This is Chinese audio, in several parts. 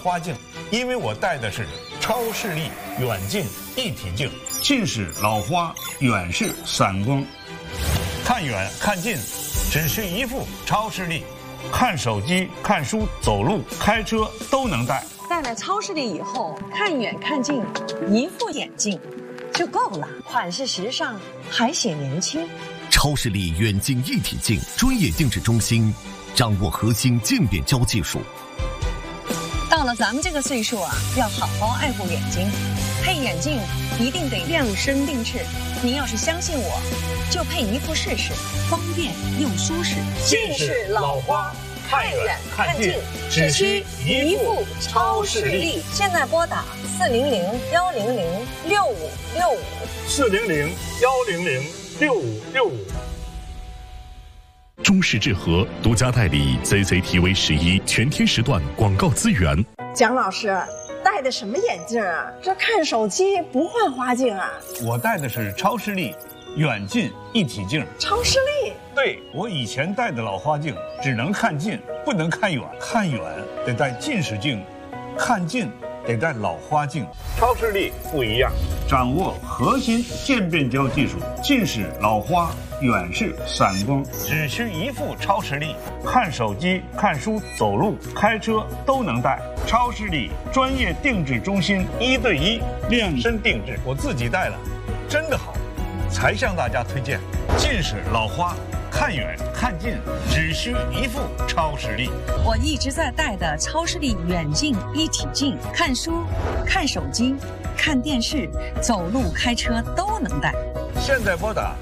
花镜，因为我戴的是超视力远近一体镜，近视老花，远视散光，看远看近只需一副超视力，看手机、看书、走路、开车都能戴。 戴了超视力以后，看远看近，一副眼镜就够了，款式时尚，还显年轻。 超视力远近一体镜专业定制中心，掌握核心渐变焦技术。 到了咱们这个岁数啊，要好好爱护眼睛，配眼镜一定得量身定制。您要是相信我，就配一副试试，方便又舒适。 近视老花，看远看近，只需一副超视力。 现在拨打400-100-6565，400-100-6565。 中视智和独家代理 CCTV11全天时段广告资源。 蒋老师戴的什么眼镜啊？这看手机不换花镜啊？ 我戴的是超视力远近一体镜。 超视力？ 对，我以前戴的老花镜只能看近，不能看远，看远得戴近视镜，看近得戴老花镜。超视力不一样，掌握核心渐变焦技术，近视老花，远视散光，只需一副超视力，看手机、看书、走路、开车都能戴。超视力专业定制中心，1对1量身定制，我自己戴了，真的好，才向大家推荐。近视老花，看远看近只需一副超视力。 我一直在戴的超视力远近一体镜，看书、看手机、看电视、走路、开车都能戴。 现在拨打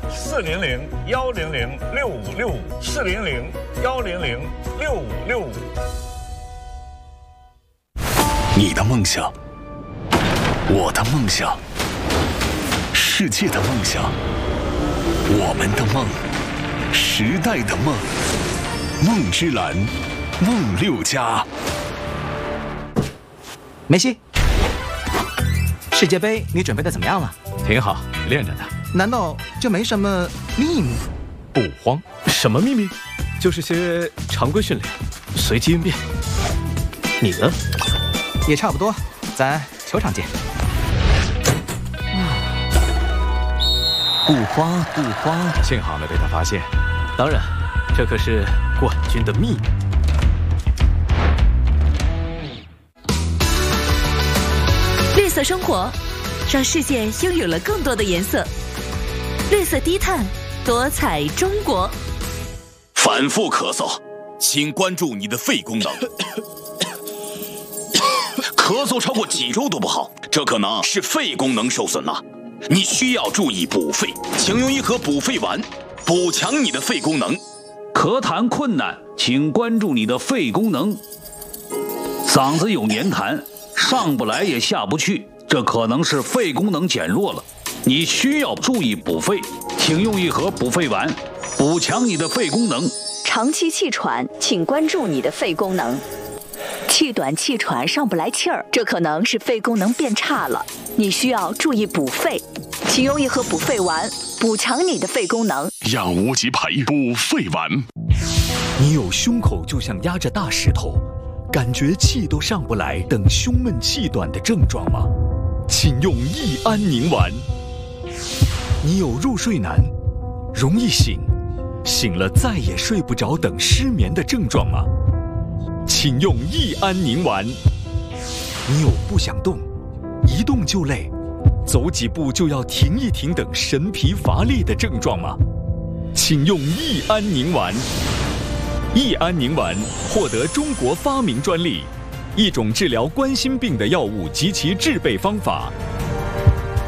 400-100-6565，400-100-6565。 你的梦想，我的梦想，世界的梦想，我们的梦，时代的梦，梦之蓝，梦六家。 梅西，世界杯你准备的怎么样了？ 挺好，练着呢。 难道就没什么秘密？ 不慌，什么秘密？就是些常规训练，随机应变。你呢？ 也差不多，咱球场见。 不慌不慌，幸好没被他发现。当然，这可是冠军的秘密。 绿色生活，让世界拥有了更多的颜色。绿色低碳，多彩中国。 反复咳嗽，请关注你的肺功能。咳嗽超过几周都不好，这可能是肺功能受损了。你需要注意补肺，请用一盒补肺丸，补强你的肺功能。 咳痰困难，请关注你的肺功能。嗓子有黏痰，上不来也下不去，这可能是肺功能减弱了。你需要注意补肺，请用一盒补肺丸，补强你的肺功能。 长期气喘，请关注你的肺功能。气短气喘上不来气儿，这可能是肺功能变差了，你需要注意补肺，请用一盒补肺丸，补强你的肺功能。 让无极牌补肺丸。 你有胸口就像压着大石头，感觉气都上不来等胸闷气短的症状吗？请用益安宁丸。你有入睡难，容易醒，醒了再也睡不着等失眠的症状吗？请用益安宁丸。你有不想动，一动就累，走几步就要停一停等神疲乏力的症状吗？请用益安宁丸。益安宁丸获得中国发明专利，一种治疗冠心病的药物及其制备方法。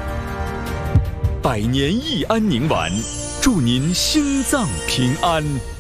百年益安宁丸，祝您心脏平安。